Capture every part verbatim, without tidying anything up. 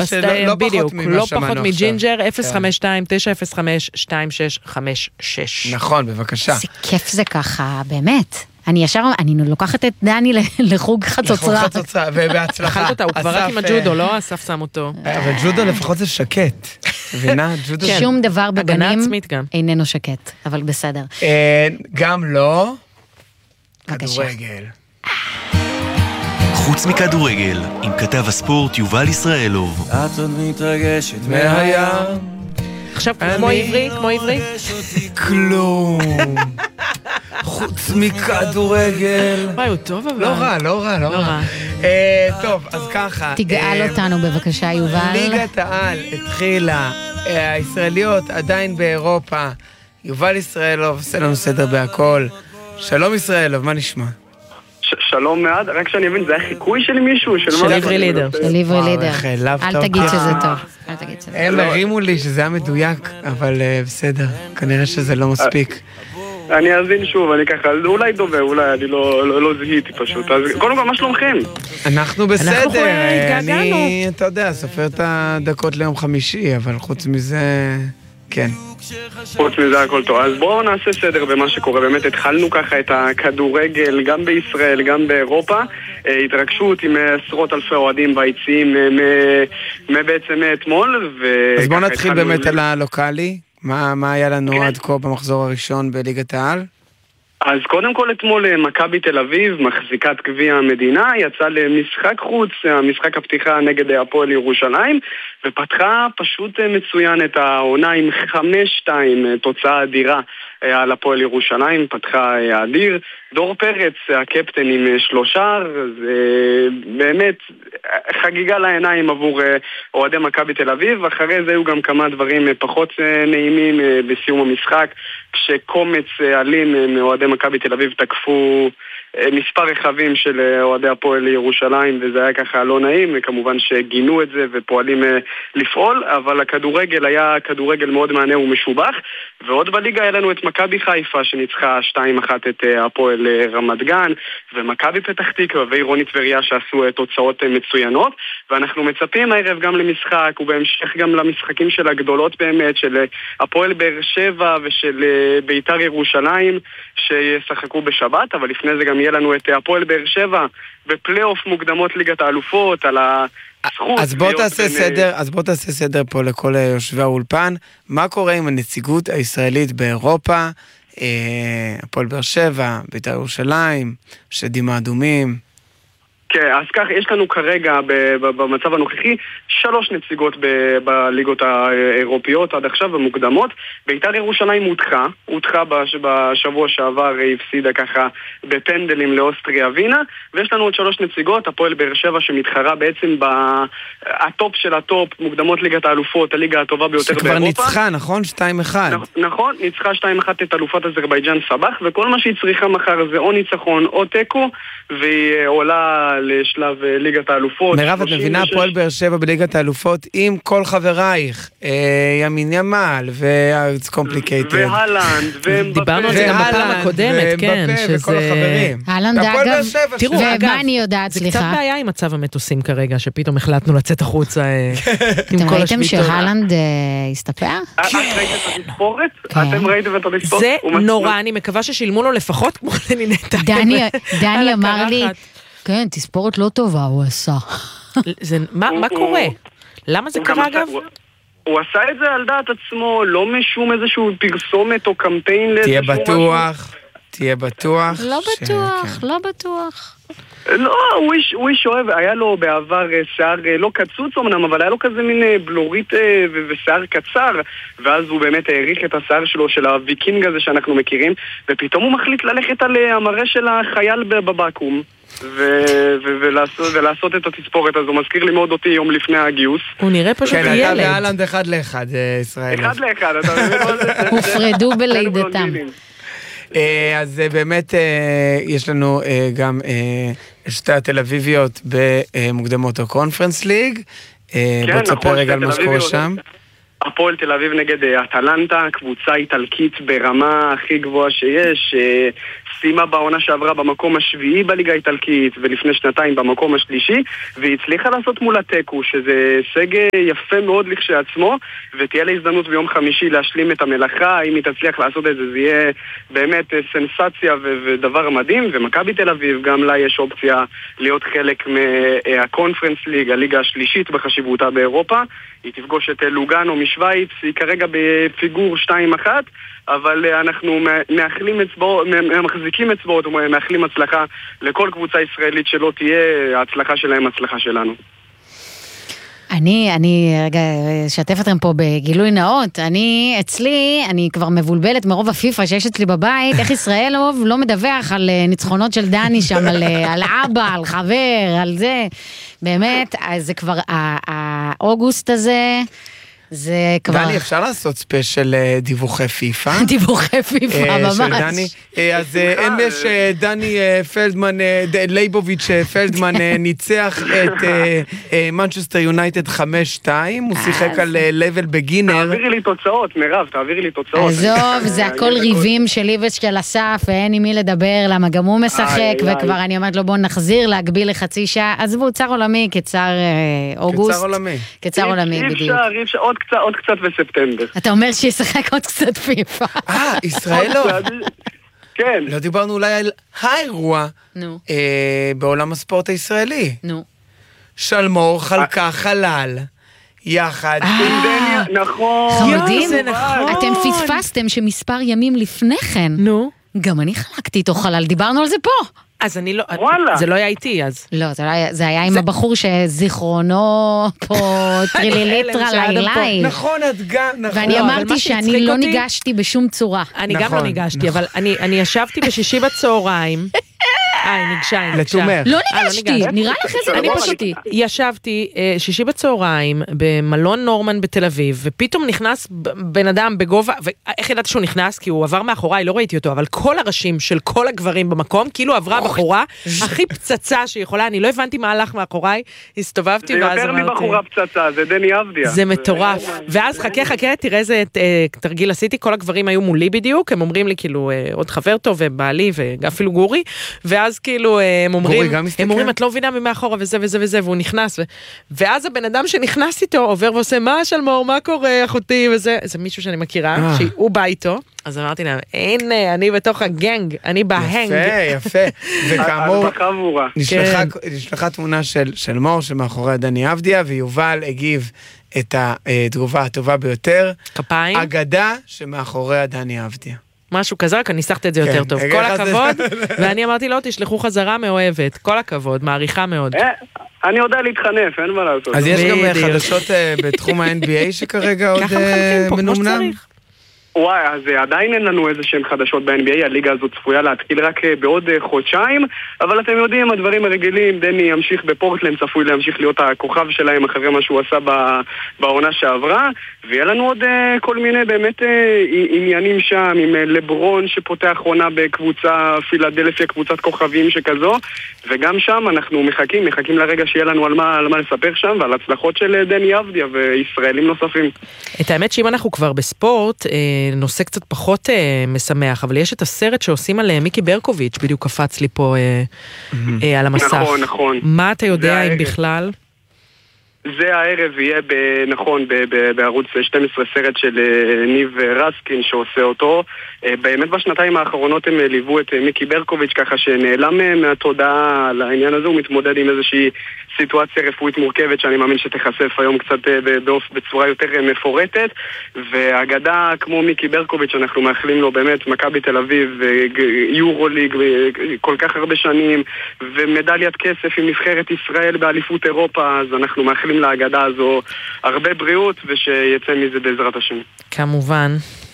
שלא פחות ממה לא שמענו פחות עכשיו. מג'ינג'ר, אפס חמש שתיים תשע אפס חמש שתיים שש חמש שש. נכון, בבקשה. זה כיף זה ככה, באמת. אני ישר, אני לוקחת את דני לחוג חצוצרה. לחוג חצוצרה, ובהצלחה. אכלת אותה, הוא כבר רק עם הג'ודו, לא? אסף שם אותו. אבל ג'ודו לפחות זה שקט. מבינה? ג'ודו... שום דבר הגנה בגנים עצמית גם. איננו שקט, אבל בסדר. גם לא. בבקשה. כדורגל. חוץ מכדורגל, עם כתב הספורט יובל ישראלוב. את עוד מתרגשת מהים. עכשיו כמו עברי, כמו עברי. כלום. חוץ מכדורגל. וואי, הוא טוב אבל. לא רע, לא רע, לא רע. טוב, אז ככה. תגאל אותנו בבקשה, יובל. ליגת העל התחילה, הישראליות עדיין באירופה. יובל ישראלוב, עושה לנו סדר בהכל. שלום ישראלוב, מה נשמע? שלום מעד, רק שאני אבין, זה היה חיקוי של מישהו? של עברי לידר. של עברי לידר. אל תגיד שזה טוב. הם הרימו לי שזה היה מדויק, אבל בסדר, כנראה שזה לא מספיק. אני אזין שוב, אני ככה, אולי דומה, אולי אני לא זיהיתי פשוט. אז קודם כל, מה שלומכם? אנחנו בסדר, אני, אתה יודע, סופר את הדקות ליום חמישי, אבל חוץ מזה, כן. חוץ מזה הכל טוב. אז בואו נעשה סדר במה שקורה. באמת התחלנו ככה את הכדורגל גם בישראל, גם באירופה. התרגשות עם עשרות אלפי אוהדים ביציעים בעצם מאתמול. אז בואו נתחיל באמת על הלוקלי. מה היה לנו עד כה במחזור הראשון בליגת העל? אז קודם כל אתמול מכבי תל אביב, מחזיקת גביע המדינה, יצאה למשחק חוץ, המשחק הפתיחה נגד הפועל ירושלים, ופתחה פשוט מצוין את העונה עם חמש שתיים, תוצאה אדירה על הפועל ירושלים, פתחה אדיר. דור פרץ, הקפטן עם שלושה, זה באמת חגיגה לעיניים עבור אוהדי מכבי תל אביב. אחרי זה היו גם כמה דברים פחות נעימים בסיום המשחק, כשקומץ אלים מאוהדי מכבי תל אביב תקפו מספר רכבים של אוהדי הפועל ירושלים, וזה היה ככה לא נעים, וכמובן שגינו את זה ופועלים לפעול, אבל הכדורגל היה כדורגל מאוד מענה ומשובח. ועוד בליגה היה לנו את מכבי חיפה שניצחה שתיים אחת את הפועל רמת גן, ומכבי פתח תקווה ועירוני טבריה שעשו תוצאות מצוינות, ואנחנו מצפים הערב גם למשחק ובהמשך גם למשחקים של הגדולות באמת, של הפועל באר שבע ושל ביתר ירושלים שישחקו בשבת. אבל לפני זה גם יהיה לנו את הפועל באר שבע בפלייאוף מוקדמות ליגת האלופות על ה... אז בוא תעשה סדר, אז בוא תעשה סדר פה לכל יושבי האולפן. מה קורה עם הנציגות הישראלית באירופה? הפועל באר שבע, בית"ר ירושלים, שדים האדומים. כן, אז כך, יש לנו כרגע במצב הנוכחי שלוש נציגות בליגות האירופיות עד עכשיו במוקדמות. בית"ר ירושלים הודחה, הודחה בשבוע שעבר, הפסידה ככה בפנדלים לאוסטריה ווינה, ויש לנו עוד שלוש נציגות, הפועל באר שבע שמתחרה בעצם בטופ של הטופ, מוקדמות ליגת האלופות, הליגה הטובה ביותר באירופה. שכבר ניצחה, נכון? שתיים אחת. נכון, ניצחה שתיים אחת את אלופת אזרבייג'אן סבח, וכל מה שהיא צריכה מחר זה או ניצחון או טקו, והיא עולה לשלב ליגת האלופות. מירב, את מבינה, הפועל באר שבע בליגת האלופות עם כל חברייך, ימין ימל, ו-it's complicated. והלנד, דיברנו על זה גם בפעם הקודמת, כן, וכל החברים. הלנד, אגב, תראו, ומה אני יודעת, סליחה. זה קצת בעיה עם מצב המטוסים כרגע, שפתאום החלטנו לצאת החוצה עם אתם כל ראיתם השביתות. שהלנד הסתפר? את ראית את התספורת? אתם ראיתם את התספורת? זה נורא, אני מקווה ששילמו לו לפחות כמו לנינטה. דני אמר לי, כן, תספורת לא טובה, הוא עשה. מה קורה? למה זה קרה אגב? הוא עשה את זה על דעת עצמו, לא משום איזשהו פרסומת או קמפיין. תהיה בטוח, תהיה בטוח. לא בטוח, לא בטוח. לא, הוא איש אוהב, היה לו בעבר שיער לא קצוץ אמנם, אבל היה לו כזה מין בלורית ושיער קצר, ואז הוא באמת העריך את השיער שלו, של הוויקינג הזה שאנחנו מכירים, ופתאום הוא מחליט ללכת על המראה של החייל בבקו"ם. ולעשות את התספורת הזו. מזכיר לי מאוד אותי יום לפני הגיוס. הוא נראה פשוט ילד. כן, אתה ואלנד אחד לאחד, ישראל. אחד לאחד, אתה מבין מה זה? הופרדו בלידתם. אז באמת יש לנו גם שתי התל אביביות במוקדמות הקונפרנס ליג. בוא תספר רגע על מה שקורה שם. הפועל תל אביב נגד אטלנטה, קבוצה איטלקית ברמה הכי גבוהה שיש, סיימה בעונה שעברה במקום השביעי בליגה האיטלקית, ולפני שנתיים במקום השלישי, והיא הצליחה לעשות מול הטקו, שזה הישג יפה מאוד לכשעצמו, ותהיה לה הזדמנות ביום חמישי להשלים את המלאכה. אם היא תצליח לעשות את זה, זה יהיה באמת סנסציה ו- ודבר מדהים. ומכבי תל אביב, גם לה יש אופציה להיות חלק מהקונפרנס ליג, הליגה השלישית בחשיבותה באירופה. היא תפגוש את לוגאנו משוויץ, היא כרגע בפיגור שתיים אחת, אבל אנחנו מאחלים אצבעות, מחזיקים אצבעות ומאחלים הצלחה לכל קבוצה ישראלית שלא תהיה, ההצלחה שלהם הצלחה שלנו. אני, אני, רגע, שתף אתם פה בגילוי נאות, אני, אצלי, אני כבר מבולבלת מרוב הפיפה שיש אצלי בבית, איך ישראל לא מדווח על ניצחונות של דני שם, על, על אבא, על חבר, על זה, באמת, אז זה כבר, האוגוסט הזה, זה כבר... דני, אפשר לעשות ספיישל דיווחי פיפה? דיווחי פיפה, ממש. של דני. אז אמש דני פלדמן, לייבוביץ' פלדמן ניצח את מנצ'סטר יונייטד חמש שתיים, הוא שיחק על לבל בגינר. תעבירי לי תוצאות, מירב, תעבירי לי תוצאות. עזוב, זה הכל ריבים שלי ושל אסף, ואין עם מי לדבר, למה גם הוא משחק, וכבר אני אומרת לו בוא נחזיר, להגביל לחצי שעה, עזבו, צר עולמי, כצר אוגוסט. כצר עולמי. כצר עולמי, בדיוק. אי אפשר, עוד קצת, עוד קצת בספטמבר. אתה אומר שישחק עוד קצת פיפה. אה, ישראל לא. כן. לא דיברנו אולי על האירוע נו. בעולם הספורט הישראלי. נו. שלמור חלקה חלל. יחד. נכון. חמודים, זה נכון. אתם פספסתם שמספר ימים לפני כן. נו. גם אני חלקתי איתו חלל, דיברנו על זה פה. אז אני לא... וואלה. זה לא היה איתי, אז. לא, זה, לא היה, זה היה עם הבחור שזיכרונו פה טריליליטרה לילי. נכון, את גם, נכון. ואני לא, אבל אמרתי מה שאני שהצחיק לא אותי- ניגשתי בשום צורה. אני גם לא נכון, ניגשתי, נכון. אבל אני אני ישבתי בשישי בצהריים. אה, היא ניגשה, היא ניגשה. לתומך. לא אה, לא ניגשתי, ניגשתי. נראה לך איזה אני פשוט ניגשתי. ישבתי אה, שישי בצהריים במלון נורמן בתל אביב, ופתאום נכנס ב- בן אדם בגובה, ואיך ידעתי שהוא נכנס? כי הוא עבר מאחוריי, לא ראיתי אותו, אבל כל הראשים של כל הגברים במקום, כאילו עברה בחורה הכי פצצה שיכולה, אני לא הבנתי מה הלך מאחוריי, הסתובבתי זה ואז יותר אמרתי... מבחורה פצצה, זה דני אבדיה. זה מטורף. ואז חכה חכה, תראה איזה אה, תרגיל עשיתי, כל הגברים היו מולי בדיוק, הם אומרים לי כאילו אה, עוד חבר טוב ובעלי ואפילו גורי, ואז כאילו אה, הם אומרים, גם מסתכל? הם אומרים את לא מבינה ממאחורה וזה וזה וזה, והוא נכנס, ו... ואז הבן אדם שנכנס איתו עובר ועושה מה שלמור, מה קורה אחותי וזה, זה מישהו שאני מכירה, אה. שהוא בא איתו, אז אמרתי להם, הנה, אני בתוך הגנג, אני בהנג. יפה, יפה. וכאמור, הצלחה עבורה. נשלחה, נשלחה תמונה של, של מור שמאחורי דני אבדיה, ויובל הגיב את התגובה הטובה ביותר. כפיים, אגדה שמאחורי דני אבדיה. משהו כזה, רק אני ניסחתי את זה יותר כן, טוב. אגד כל אחד הכבוד, זה- ואני אמרתי לו, תשלחו חזרה מאוהבת. כל הכבוד, מעריכה מאוד. אה, אני יודע להתחנף, אין מה לעשות. אז יש גם אה, בדיוק. חדשות אה, בתחום ה-אן בי איי שכרגע עוד ככה אה, מחלקים פה, כמו מנומנם. שצריך. וואי, אז עדיין אין לנו איזה שהן חדשות ב-אן בי איי, הליגה הזאת צפויה להתחיל רק בעוד חודשיים, אבל אתם יודעים, הדברים הרגילים, דני ימשיך בפורטלנד, צפוי להמשיך להיות הכוכב שלהם אחרי מה שהוא עשה בעונה שעברה, ויהיה לנו עוד כל מיני באמת עניינים שם, עם לברון שפותח עונה בקבוצה פילדלפיה, קבוצת כוכבים שכזו, וגם שם אנחנו מחכים, מחכים לרגע שיהיה לנו על מה, על מה לספר שם, ועל הצלחות של דני אבדיה וישראלים נוספים. את האמת שאם אנחנו כבר בספורט, נושא קצת פחות משמח, אבל יש את הסרט שעושים על מיקי ברקוביץ', בדיוק קפץ לי פה על המסך. נכון, נכון. מה אתה יודע אם הערב. בכלל? זה הערב יהיה, ב, נכון, ב, ב, בערוץ שתים עשרה סרט של uh, ניב רסקין שעושה אותו. Uh, באמת בשנתיים האחרונות הם ליוו את uh, מיקי ברקוביץ' ככה שנעלם uh, מהתודעה על העניין הזה, הוא מתמודד עם איזושהי סיטואציה רפואית מורכבת שאני מאמין שתחשף היום קצת uh, באופ, בצורה יותר uh, מפורטת, והאגדה כמו מיקי ברקוביץ' אנחנו מאחלים לו באמת מכבי תל אביב, uh, יורו ליג, uh, כל כך הרבה שנים, ומדליית כסף עם נבחרת ישראל באליפות אירופה, אז אנחנו מאחלים להגדה הזו הרבה בריאות ושיצא מזה בעזרת השם. כמובן.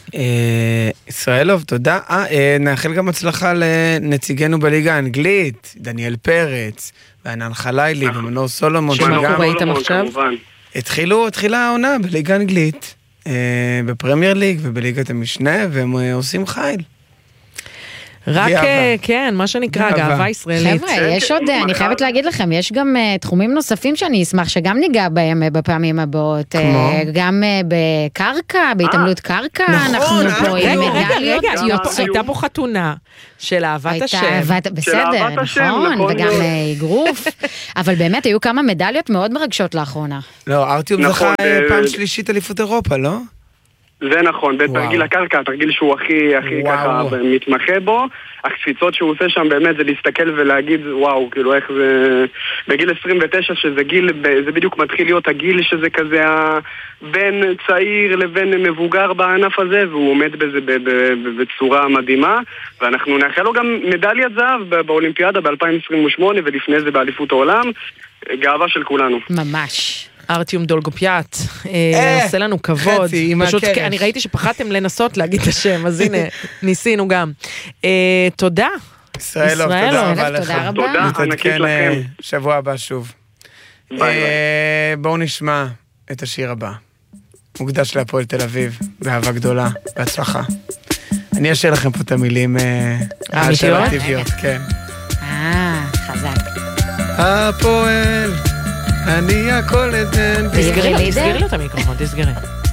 ישראלוב, תודה. נאחל גם הצלחה לנציגנו בליגה האנגלית, דניאל פרץ, וענן חלילי, ומנור סולומון. שמה שגם קורה איתם עכשיו? התחילו, התחילה העונה בליגה האנגלית, בפרמייר ליג ובליגת המשנה, והם עושים חייל. רק, כן, מה שנקרא, גאווה ישראלית. חבר'ה, יש עוד, אני חייבת להגיד לכם, יש גם תחומים נוספים שאני אשמח שגם ניגע בהם בפעמים הבאות. גם בקרקע, בהתעמלות קרקע, אנחנו פה עם מדליות. רגע, הייתה פה חתונה של אהבת השם. בסדר, נכון, וגם אגרוף. אבל באמת, היו כמה מדליות מאוד מרגשות לאחרונה. לא, ארטיום זכה פעם שלישית אליפות אירופה, לא? זה נכון, בתרגיל הקרקע, התרגיל שהוא הכי, הכי ככה מתמחה בו, הקפיצות שהוא עושה שם באמת זה להסתכל ולהגיד, וואו, כאילו איך זה, בגיל עשרים ותשע שזה גיל, זה בדיוק מתחיל להיות הגיל שזה כזה בין צעיר לבין מבוגר בענף הזה, והוא עומד בזה בצורה מדהימה, ואנחנו נאחל לו גם מדליית זהב באולימפיאדה ב-אלפיים עשרים ושמונה, ולפני זה באליפות העולם, גאווה של כולנו. ממש. ארטיום דולגופיאט, עושה לנו כבוד. פשוט אני ראיתי שפחדתם לנסות להגיד את השם, אז הנה, ניסינו גם. תודה. ישראלוב, תודה רבה לך. תודה רבה. נתעדכן שבוע הבא שוב. בואו נשמע את השיר הבא. מוקדש להפועל תל אביב, באהבה גדולה, בהצלחה. אני אשאר לכם פה את המילים האלטרנטיביות. כן. אה, חזק. הפועל אני הכל אתן. תסגרי לו את המיקרופון, תסגרי.